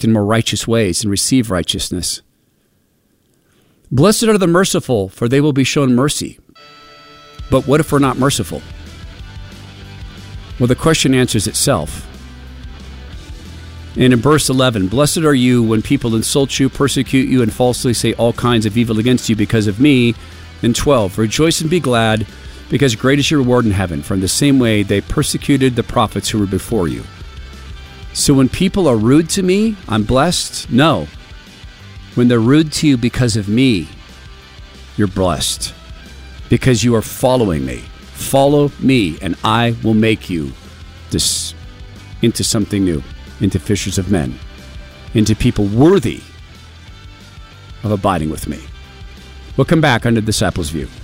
walked in more righteous ways and received righteousness. Blessed are the merciful, for they will be shown mercy. But what if we're not merciful? Well, the question answers itself. And in verse 11, blessed are you when people insult you, persecute you, and falsely say all kinds of evil against you because of me. And 12, rejoice and be glad, because great is your reward in heaven. For in the same way they persecuted the prophets who were before you. So when people are rude to me, I'm blessed? No. When they're rude to you because of me, you're blessed. Because you are following me. Follow me, and I will make you this into something new. Into fishers of men, into people worthy of abiding with me. We'll come back under Disciples' View.